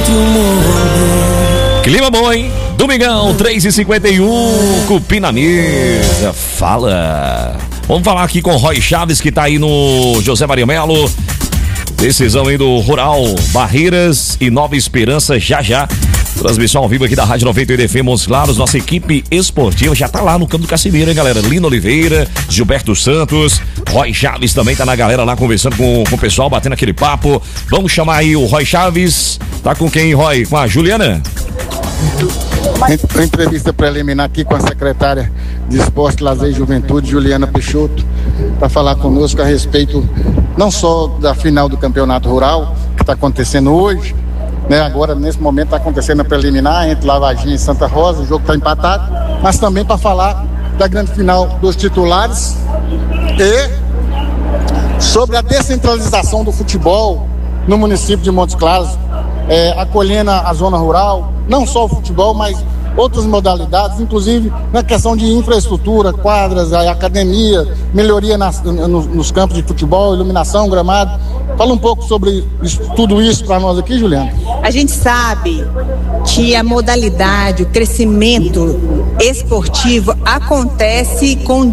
Clima bom, hein? Domingão, 3h51, Cupim na mesa, fala. Vamos falar aqui com o Roy Chaves, que tá aí no José Maria Melo. Decisão aí do Rural, Barreiras e Nova Esperança, já. Transmissão ao vivo aqui da Rádio 98 FM, Montes Claros. Nossa equipe esportiva já tá lá no campo do Casimiro, hein, galera? Lino Oliveira, Gilberto Santos, Roy Chaves também tá na galera lá conversando com o pessoal, batendo aquele papo. Vamos chamar aí o Roy Chaves. Tá com quem, Roy? Com a Juliana? Entrevista preliminar aqui com a secretária de Esporte, Lazer e Juventude, Juliana Peixoto, para falar conosco a respeito não só da final do Campeonato Rural, que está acontecendo hoje, né? Agora, nesse momento, está acontecendo a preliminar entre Lavagem e Santa Rosa, o jogo está empatado, mas também para falar da grande final dos titulares e sobre a descentralização do futebol no município de Montes Claros, acolhendo a zona rural, não só o futebol, mas outras modalidades, inclusive na questão de infraestrutura, quadras, academia, melhoria nos campos de futebol, iluminação, gramado. Fala um pouco sobre tudo isso para nós aqui, Juliana. A gente sabe que a modalidade, o crescimento esportivo acontece com